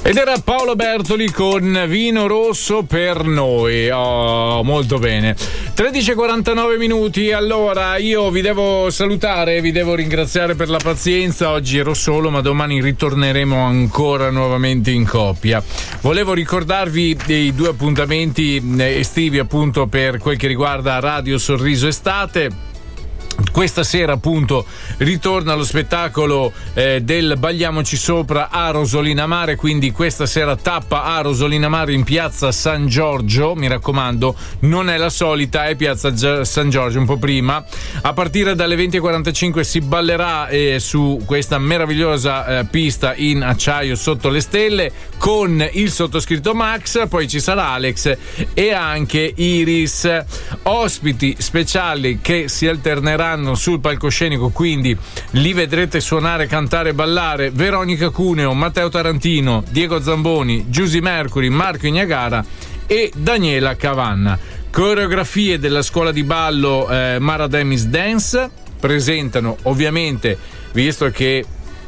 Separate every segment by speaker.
Speaker 1: Ed era Paolo Bertoli con Vino Rosso per noi. Oh, molto bene. 13:49 minuti. Allora, io vi devo salutare, vi devo ringraziare per la pazienza. Oggi ero solo, ma domani ritorneremo ancora nuovamente in coppia. Volevo ricordarvi dei due appuntamenti estivi, appunto, per quel che riguarda Radio Sorriso Estate. Questa sera appunto ritorna lo spettacolo del Bagliamoci Sopra a Rosolina Mare, quindi questa sera tappa a Rosolina Mare in piazza San Giorgio, mi raccomando, non è la solita, è piazza San Giorgio, un po' prima. A partire dalle 20:45 si ballerà su questa meravigliosa pista in acciaio sotto le stelle con il sottoscritto Max, poi ci sarà Alex e anche Iris, ospiti speciali che si alterneranno sul palcoscenico, quindi li vedrete suonare, cantare, ballare Veronica Cuneo, Matteo Tarantino, Diego Zamboni, Giusy Mercury, Marco Ignagara e Daniela Cavanna. Coreografie della scuola di ballo Mara Demis Dance presentano, ovviamente, visto che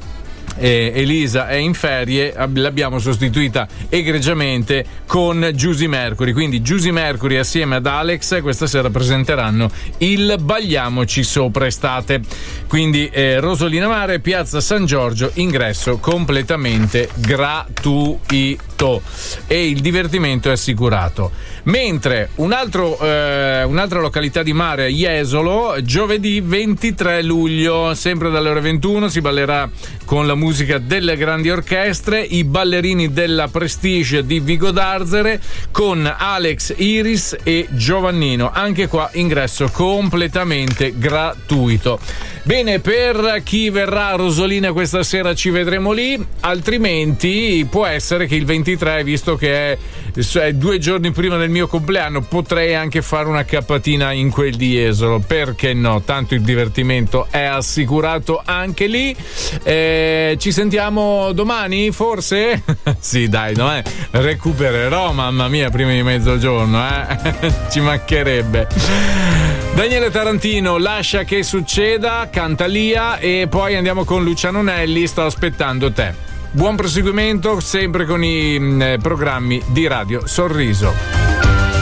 Speaker 1: Elisa è in ferie, l'abbiamo sostituita egregiamente con Giusy Mercury, quindi Giusy Mercury assieme ad Alex questa sera presenteranno il Bagliamoci Sopra Estate, quindi Rosolina Mare, piazza San Giorgio, ingresso completamente gratuito e il divertimento è assicurato. Mentre un'altra località di mare, Jesolo, giovedì 23 luglio, sempre dalle ore 21 si ballerà con la musica delle grandi orchestre, i ballerini della Prestige di Vigo d'Arzere con Alex, Iris e Giovannino, anche qua ingresso completamente gratuito. Bene, per chi verrà a Rosolina questa sera ci vedremo lì, altrimenti può essere che il 23, visto che è 2 giorni prima del mio compleanno, potrei anche fare una cappatina in quel di Jesolo, perché no, tanto il divertimento è assicurato anche lì. Ci sentiamo domani forse? Sì, dai, no, recupererò, mamma mia, prima di mezzogiorno, ci mancherebbe. Daniele Tarantino, Lascia che succeda, canta Lia, e poi andiamo con Luciano Nelli, Sto aspettando te. Buon proseguimento sempre con i programmi di Radio Sorriso.